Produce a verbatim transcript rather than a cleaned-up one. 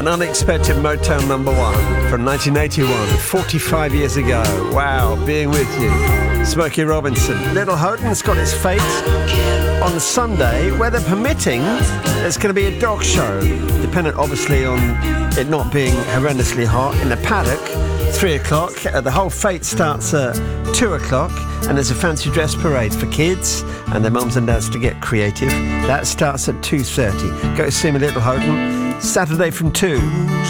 An unexpected Motown number one from nineteen eighty-one, forty-five years ago. Wow, being with you. Smokey Robinson. Little Houghton's got its fate on Sunday. Weather permitting, there's going to be a dog show, dependent obviously on it not being horrendously hot, in the paddock, three o'clock. Uh, the whole fete starts at two o'clock, and there's a fancy dress parade for kids and their mums and dads to get creative. That starts at two thirty. Go see me, Little Houghton. Saturday from two.